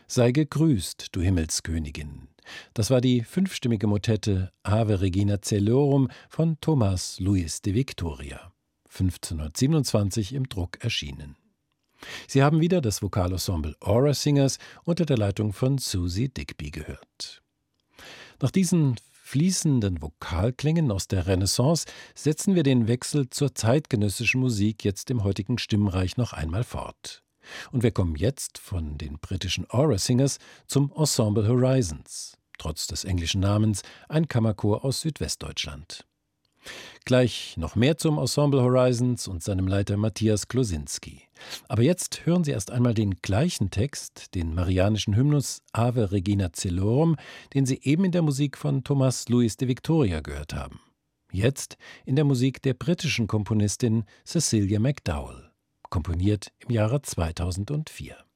Sei gegrüßt, du Himmelskönigin. Das war die fünfstimmige Motette Ave Regina Caelorum von Tomás Luis de Victoria, 1527 im Druck erschienen. Sie haben wieder das Vokalensemble Aura Singers unter der Leitung von Susie Digby gehört. Nach diesen fließenden Vokalklängen aus der Renaissance setzen wir den Wechsel zur zeitgenössischen Musik jetzt im heutigen Stimmreich noch einmal fort. Und wir kommen jetzt von den britischen Aura Singers zum Ensemble Horizons, trotz des englischen Namens ein Kammerchor aus Südwestdeutschland. Gleich noch mehr zum Ensemble Horizons und seinem Leiter Matthias Klosinski. Aber jetzt hören Sie erst einmal den gleichen Text, den marianischen Hymnus Ave Regina Caelorum, den Sie eben in der Musik von Tomás Luis de Victoria gehört haben. Jetzt in der Musik der britischen Komponistin Cecilia McDowell, komponiert im Jahre 2004.